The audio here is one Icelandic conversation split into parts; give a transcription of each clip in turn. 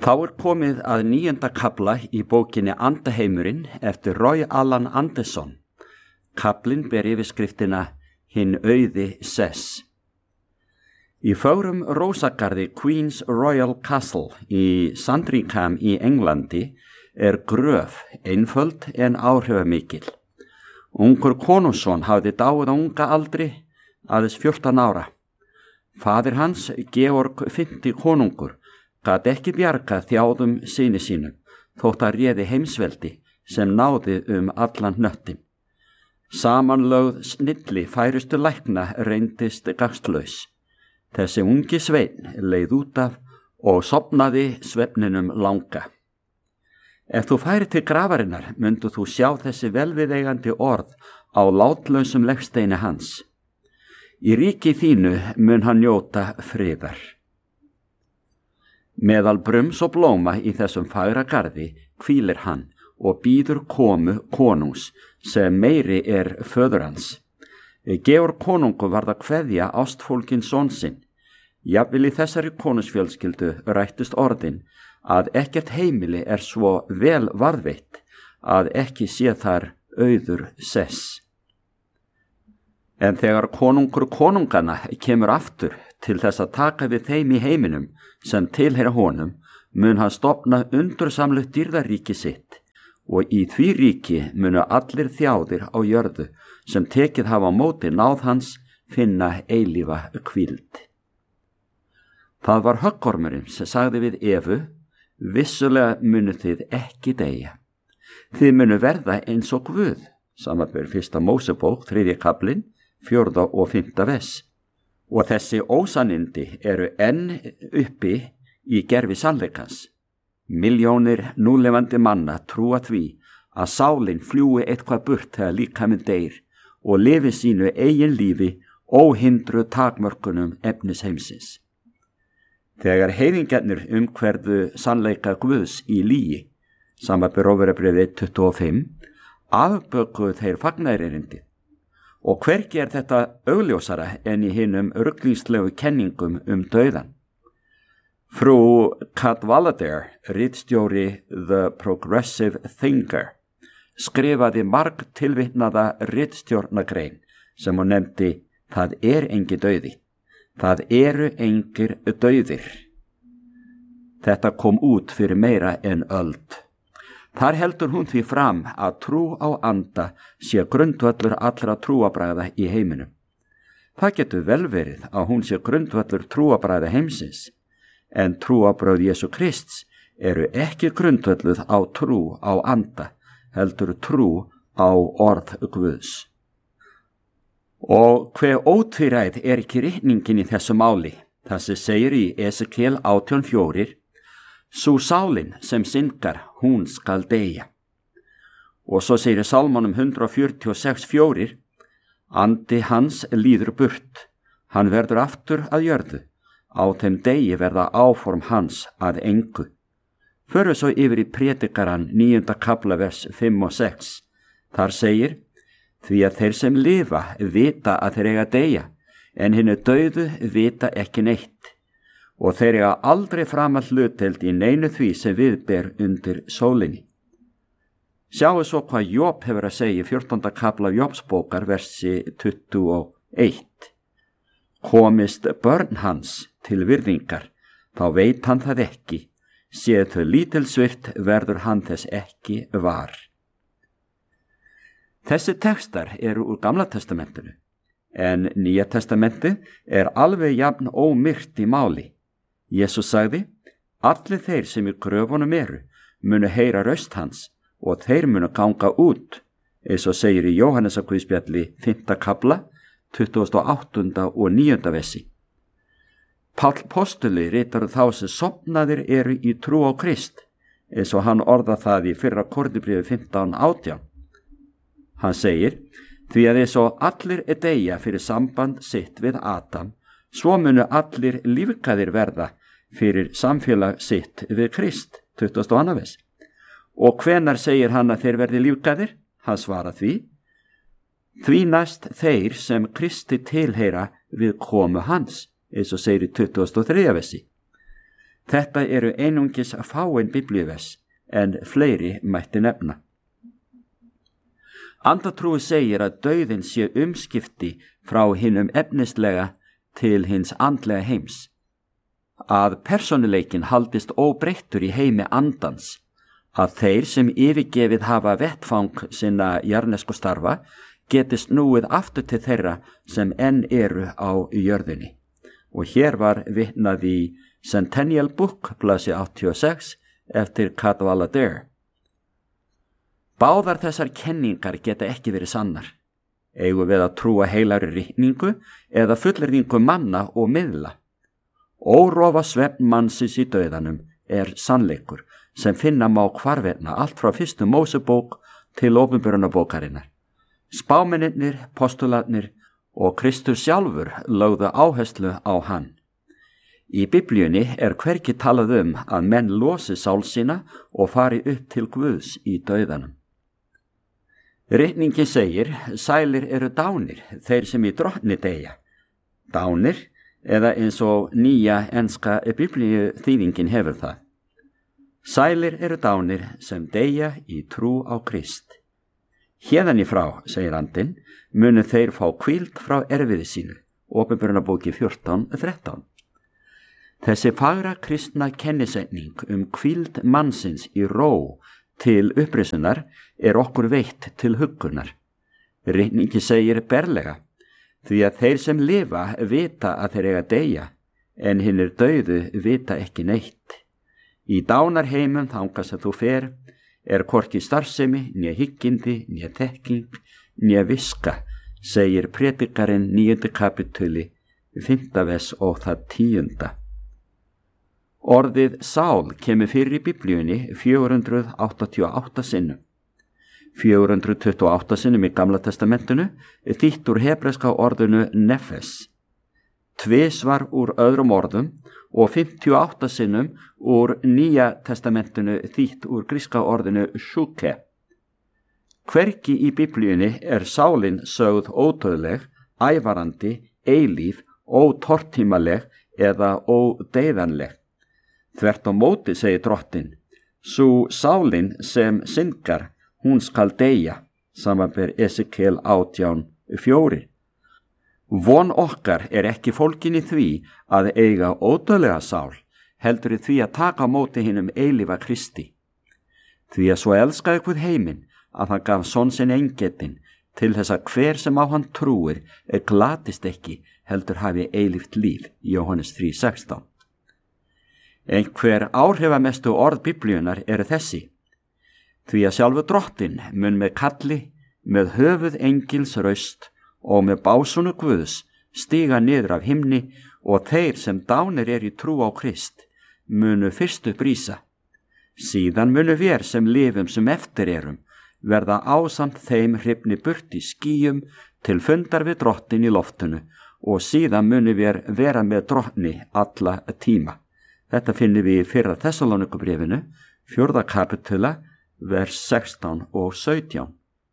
Þá komið að 9. kafla í bókinni Andaheimurinn eftir Roy Alan Anderson. Kaflinn ber yfirskriftina Hinn auði sess. Í fögrum rósagarði Queen's Royal Castle í Sandringham í Englandi gröf einföld en áhrifamikil. Ungur konungsson hafði dáið á unga aldri, aðeins 14 ára. Faðir hans, Georg V konungur, gat ekki bjargað þjáðum syni sínum, þótt að réði heimsveldi sem náði allan hnöttin. Samanlögð snilli færustu lækna reyndist gagnslaus. Þessi ungi sveinn leið út af og sofnaði svefninum langa. Ef þú færi til grafarinnar, myndu þú sjá þessi velviðeigandi orð á látlausum legsteini hans. Í ríki þínu mun hann njóta friðar. Meðal brums og blóma í þessum fagra garði hvílir hann og bíður komu konungs sem meiri föður hans. Georg konungur varð að kveðja ástfólkin son sinn. Jafnvel í þessari konungsfjölskyldu rættust orðin að ekkert heimili svo vel varðveitt að ekki sé þar auður sess. En þegar konungur konungana kemur aftur til þess að taka við þeim í heiminum sem tilheyra honum, mun hann stofna undursamlegt dýrðaríki sitt og í því ríki munu allir þjáðir á jörðu sem tekið hafa á móti náð hans finna eilífa hvíld. Það var höggormurinn sem sagði við Evu: vissulega munu þið ekki deyja. Þið munu verða eins og Guð, samanber 1. Mósebók 3. kaflinn, 4. og 5. vers. Og þessi ósannindi enn uppi í gervi sannleikans. Milljónir núlifandi manna trúa því að sálin fljúi eitthvað burt þegar líkaminn deyr og lifi sínu eigin lífi óhindruð takmörkunum efnisheimsins. Þegar heiðingjarnir umhverfu sannleika Guðs í lygi, samanber Rómverjabréfið 25, afbökuðu þeir fagnaðarerindið. Og hvergi þetta augljósara en í hinum ruglingslegu kenningum dauðan. Frú Cadwallader, ritstjóri The Progressive Thinker, skrifaði marg tilvitnaða ritstjórnagrein sem hún nefndi Það engin dauði. Það engir dauðir. Þetta kom út fyrir meira en öld. Þar heldur hún því fram að trú á anda sé grundvöllur allra trúarbragða í heiminum. Það getur vel verið að hún sé grundvöllur trúarbragða heimsins, en trúarbrögð Jesú Krists ekki grundvölluð á trú á anda, heldur trú á orð Guðs. Og hve ótvíræð ekki ritningin í þessu máli, það sem segir í Esekiel 18:4, sú sálin sem syndgar, hún skal deyja. Og svo segir í Sálmánum 146:4, andi hans líður burt, hann verður aftur að jörðu, á þeim degi verða áform hans að engu. Förum svo yfir í Prédikarann 9. kafla vers 5 og 6. Þar segir: því að þeir sem lifa vita að þeir eiga að deyja, en hinir dauðu vita ekki neitt. Og þeir eiga aldrei framar hlutdeild í neinu því sem viðber undir sólinni. Sjáu svo hvað Job hefur að segja í 14. kafla Jobsbókar versi 21. Komist börn hans til virðingar, þá veit hann það ekki, séð þau lítilsvirt verður hann þess ekki var. Þessi tekstar úr Gamla testamentinu, en Nýja testamentið alveg jafn ómyrkt í máli. Jesús sagði: allir þeir sem í gröfunum munu heyra raust hans og þeir munu ganga út, eins og segir í Jóhannesarguðspjalli 5. kafla, 28. og 9. versi. Páll postuli ritar þá sem sofnaðir í trú á Krist, eins og hann orða það í 1. Korinthubréfi 15:18. Hann segir: því að eins og allir deyja fyrir samband sitt við Adam, svo munu allir lífgaðir verða fyrir samfélag sitt við Krist, 22. vers. Og hvenær segir hann að þeir verði lífgaðir? Hann svarar því næst þeir sem Kristi tilheyra við komu hans, eins og segir í 23. versi. Þetta eru einungis fáein biblíuvers, en fleiri mætti nefna. Andatrúi segir að dauðinn sé umskipti frá hinum efnislega til hins andlega heims. Að persónuleikin haldist óbreyttur í heimi andans, að þeir sem yfirgefið hafa vettfang sinna jarðnesku starfa geti snúið aftur til þeirra sem enn eru á jörðinni. Og hér var vitnað í Centennial Book, blaðsíða 86, eftir Cadwallader Dare. Báðar þessar kenningar geta ekki verið sannar. Eigum við að trúa heilari ritningu eða fullyrðingu manna og miðla. Órofa svefn mannsins í dauðanum er sannleikur sem finna má hvarvetna allt frá fyrstu Mósebók til Opinberunarbókarinnar. Spámennirnir, postularnir og Kristur sjálfur lögðu áherslu á hann. Í Biblíunni er hvergi talað að menn losi sál sína og fari upp til Guðs í dauðanum. Ritningin segir, sælir eru dánir, þeir sem í drottni deyja. Dánir, eða eins og nýja enska biblíu þýðingin hefur það. Sælir eru dánir sem deyja í trú á Krist. Héðan í frá, segir andinn, munu þeir fá hvíld frá erfiði sínu, Opinberunarbóki 14:13. Þessi fagra kristna kennisetning hvíld mannsins í ró til upprisunar er okkur veitt til huggunar. Ritningi segir berlega, því að þeir sem lifa vita að þeir eiga deyja, en hinnir dauðu vita ekki neitt. Í dánarheimum þangað sem þú fer, er hvorki starfsemi, né hyggindi, né þekking, né viska, segir predikarinn 9. kapituli, 5. vers og það 10. Orðið sál kemur fyrir í Biblíunni 488 sinnum. 428 sinnum í Gamla testamentinu þýtt úr hebreska orðinu nefes, tvisvar úr öðrum orðum og 58 sinnum úr Nýja testamentinu þýtt úr gríska orðinu shuke. Hvergi í Biblíunni er sálin sögð ódauðleg, ævarandi, eilíf, ótortímaleg eða ódeyðanleg. Þvert á móti segir drottinn, sú sálin sem syndgar, hún skal deyja, samanber Esekiel 18:4. Von okkar er ekki fólkin í því að eiga ódauðlega sál, heldur í því að taka á móti hinum eilífa Kristi. Því að svo elskaði Guð heiminn að hann gaf son sinn eingetinn til þess að hver sem á hann trúir glatist ekki, heldur hafi eilíft líf, Jóhannes 3:16. Einhver áhrifamestu orð Biblíunar eru þessi, því að sjálfur drottinn mun með kalli, með höfuð engils raust og með básunu Guðs stiga niður af himni og þeir sem dánir í trú á Krist munu fyrst upp rísa. Síðan munu vér sem lifum sem eftir erum verða ásamt þeim hrifni burt í skýjum til fundar við drottinn í loftinu og síðan munu vér vera með drottni alla tíma. Þetta finnum við í 1. Þessalónikubréfinu, 4. kapitula, vers 16 og 17.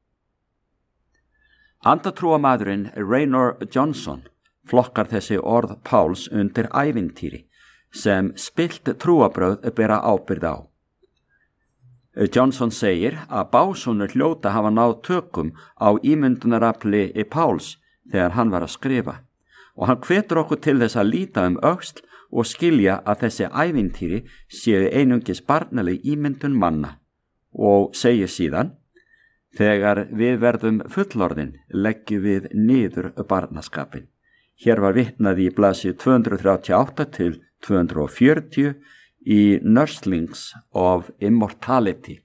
Andatrúamaðurinn Raynor Johnson flokkar þessi orð Páls undir ævintýri sem spillt trúabrögð bera ábyrgð á. Johnson segir að básúnur hljóta hafa náð tökum á ímyndunarafli Páls þegar hann var að skrifa og hann hvetur okkur til þess að líta öxl og skilja að þessi ævintýri séu einungis barnaleg ímyndun manna og segir síðan, þegar við verðum fullorðin leggjum við niður barnaskapin. Hér var vitnað í blaðsíðu 238 til 240 í Nurslings of Immortality.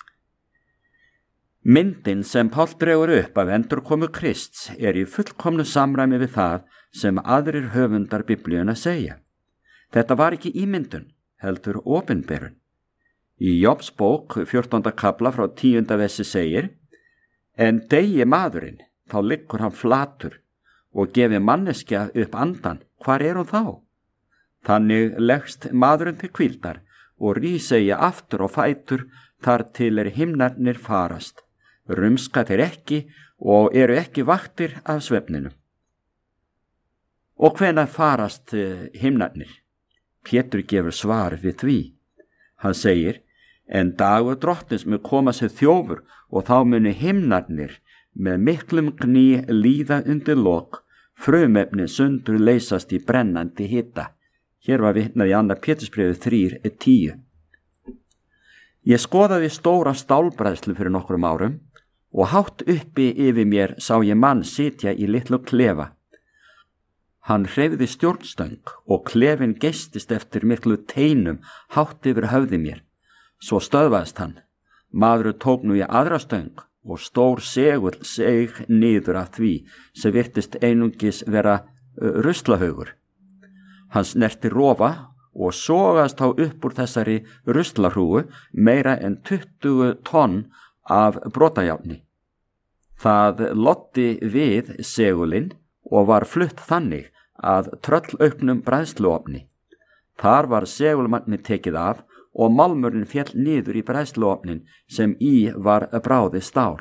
Myndin sem Páll dregur upp af endurkomu Krists er í fullkomnu samræmi við það sem aðrir höfundar Biblíuna segja. Þetta var ekki ímyndun, heldur opinberun. Í Jobs bók 14. kafla frá 10. versi segir, en deyi maðurinn, þá liggur hann flatur og gefi manneskja upp andan, hvar er hún þá? Þannig leggst maðurinn til hvíldar og rísegi aftur á fætur þar til himnarnir farast, rumska þeir ekki og eru ekki vaktir af svefninum. Og hvenær farast himnarnir? Pétur gefur svar við því. Hann segir, en dagur drottins mun koma sér þjófur og þá muni himnarnir með miklum gný líða undir lok, frumefni sundur leysast í brennandi hita. Hér var vitnað í 2. Pétursbréfið 3:10. Ég skoðaði stóra stálbræðslu fyrir nokkrum árum og hátt uppi yfir mér sá ég mann sitja í litlu klefa. Hann hreyfði stjórnstöng og klefin geistist eftir miklu teinum hátt yfir höfði mér. Svo stöðvaðist hann. Maður tók nú í aðra stöng og stór segull seig niður af því sem virtist einungis vera ruslahaugur. Hann snerti rofa og sogast þá upp úr þessari ruslahrúgu meira en 20 tonn af brotajárni. Það lotti við segulinn og var flutt þannig að tröllauknum bræðsluofni. Þar var segulmagnið tekið af og málmurinn féll niður í bræðsluofnin sem í var bráði stál.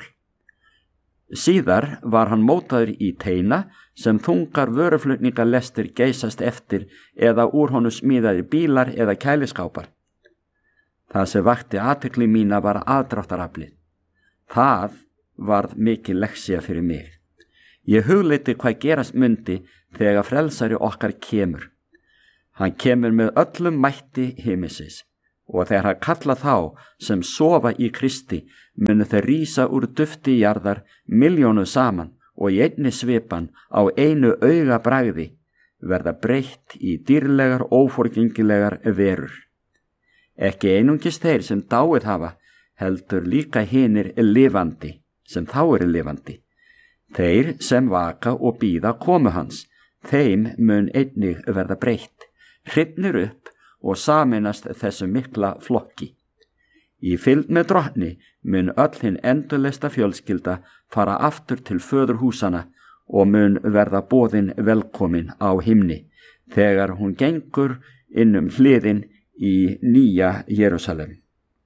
Síðar var hann mótaður í teina sem þungar vöruflutningalestir geysast eftir eða úr honum smíðaðir bílar eða kæliskápar. Það sem vakti athygli mína var aðdráttaraflið. Það varð mikil lexía fyrir mig. Ég hugleiddi hvað gerast mundi þegar frelsari okkar kemur. Hann kemur með öllum mætti himinsins og þegar hann kalla þá sem sofa í Kristi munu þeir rísa úr dufti jarðar milljónu saman og í einni svipan á einu augabragði verða breytt í dýrlegar óforgengilegar verur. Ekki einungis þeir sem dáið hafa, heldur líka hinir lifandi sem þá eru lifandi. Þeir sem vaka og bíða komu hans, þeim mun einnig verða breytt, hrifnir upp og sameinast þessu mikla flokki. Í fylgd með drottni mun öll hinn endurleista fjölskylda fara aftur til föðurhúsana og mun verða boðin velkomin á himni þegar hún gengur hliðin í nýja Jerúsalem.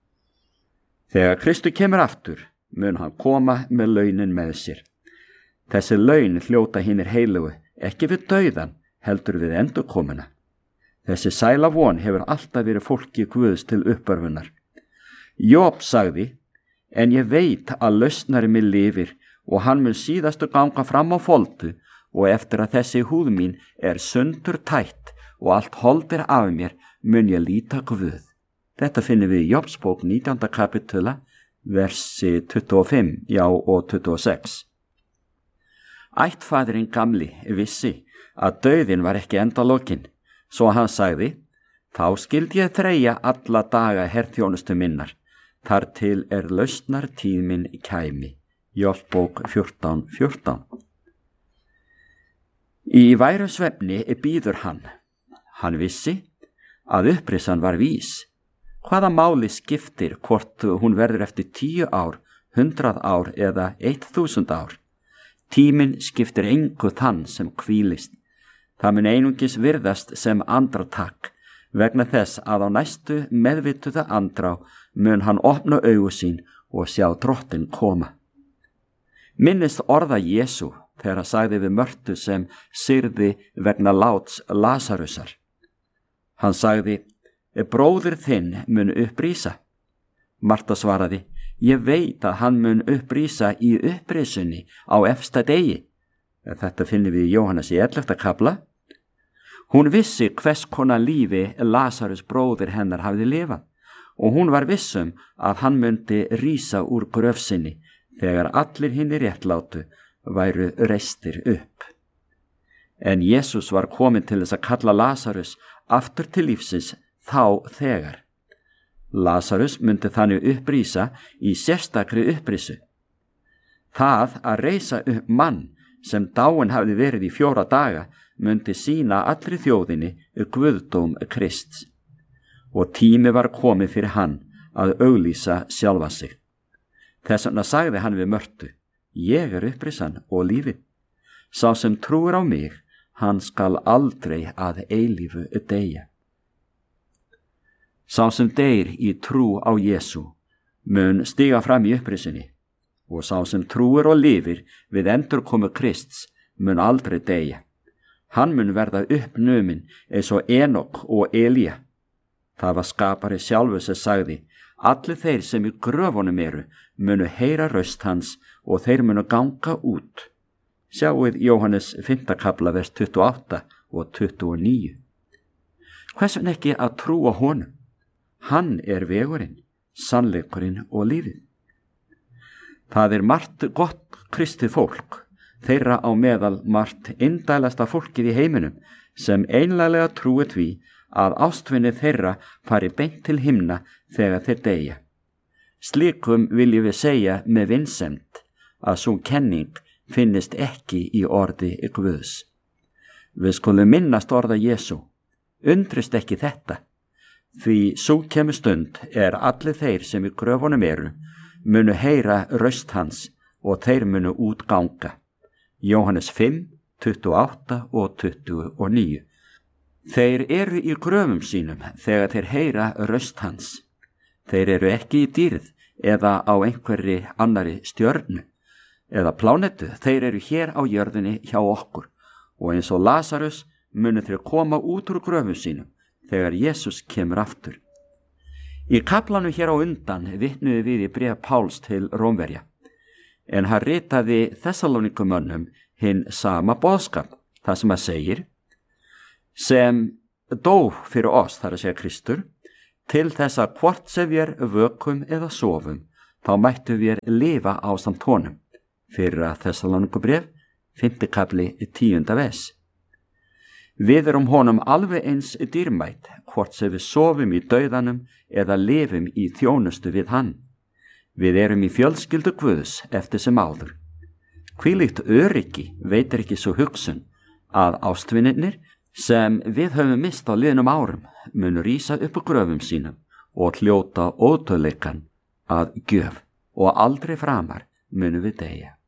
Þegar Kristur kemur aftur mun hann koma með launin með sér. Þessi laun hljóta hinir heilugu ekki við dauðan heldur við endurkomuna. Þessi sæla von hefur alltaf verið fólki Guðs til uppörfunar. Job sagði, en ég veit að lausnari mig lifir og hann mun síðastu ganga fram á foldu og eftir að þessi húð mín er sundur tætt og allt hold er af mér mun ég líta Guð. Þetta finnum við í Jobsbók 19. kapitula, versi 25 og 26. Ættfaðirinn gamli vissi að dauðinn var ekki endalokin. Svo hann sagði, þá skildi ég þreyja alla daga herþjónustu minnar, þar til lausnar tíð minn kæmi. Jobsbók 14:14. Í væru svefni bíður hann. Hann vissi að upprisan var vís. Hvaða máli skiptir hvort hún verður eftir 10 ár, 100 ár eða 1000 ár? Tíminn skiptir engu þann sem hvílist. Það mun einungis virðast sem andartak, vegna þess að á næstu meðvituða andrá mun hann opna augu sín og sjá drottinn koma. Minnist orða Jesú þegar hann sagði við Mörtu sem syrði vegna láts Lasarusar. Hann sagði, bróðir þinn mun upprísa. Marta svaraði, ég veit að hann mun upprísa í upprisunni á efsta degi. Þetta finnum við í Jóhannes í 11. kapla. Hún vissi hvers konar lífi Lasarus bróðir hennar hafði lifað og hún var vissum að hann myndi rísa úr gröf sinni þegar allir hinir réttlátu væru reistir upp. En Jesús var komin til þess að kalla Lasarus aftur til lífsins þá þegar. Lasarus myndi þannig upprísa í sérstakri upprisu. Það að reisa upp mann sem dáinn hafði verið í 4 daga myndi sýna allri þjóðinni guðdóm Krists og tími var komið fyrir hann að auglýsa sjálfa sig. Þess vegna sagði hann við Mörtu, ég upprisan og lífið. Sá sem trúir á mig, hann skal aldrei að eilífu deyja. Sá sem deyr í trú á Jesú mun stiga fram í upprisunni og sá sem trúir og lifir við endurkomu Krists mun aldrei deyja. Hann mun verða uppnumin eins og Enok og Elía. Það var skapari sjálfur sem sagði: allir þeir sem í gröfunum eru munu heyra röst hans og þeir munu ganga út. Sjáið Jóhannes 5. kafla vers 28 og 29. Hvers vegna ekki að trúa honum? Hann er vegurinn, sannleikurinn og lífið. Það er margt gott kristið fólk, þeirra á meðal margt indælasta fólkið í heiminum, sem einlæglega trúi því að ástvinni þeirra fari beint til himna þegar þeir deyja. Slíkum viljum við segja með vinsemd að sú kenning finnist ekki í orði Guðs. Við skulum minnast orða Jesú. Undrist ekki þetta, því sú kemur stund allir þeir sem í gröfunum eru munu heyra röst hans og þeir munu út ganga. Jóhannes 5, 28 og 29. Þeir eru í gröfum sínum þegar þeir heyra röst hans. Þeir eru ekki í dýrð eða á einhverri annari stjörnu eða plánetu. Þeir eru hér á jörðinni hjá okkur og eins og Lazarus munu þeir koma út úr gröfum sínum þegar Jesús kemur aftur. Í kaflanum hér á undan vitnuðu við í bréf Páls til Rómverja, en hann ritaði Þessalónikumönnum hinn sama boðskap, það sem að segir: sem dó fyrir oss, þar að segja Kristur, til þess að hvort sem við vökum eða sofum, þá mættu við lifa ásamt honum. Fyrra Þessalónikubref, 5. kafli 10. vers. Við erum honum alveg eins dýrmætt, hvort sem við sofum í dauðanum eða lifum í þjónustu við hann. Við erum í fjölskyldu Guðs eftir sem áður. Hvílíkt öryggi veitir ekki svo hugsun að ástvinirnir sem við höfum mist á liðnum árum munu rísa upp úr gröfum sínum og hljóta ódauðleikann að gjöf og aldrei framar munu við deyja.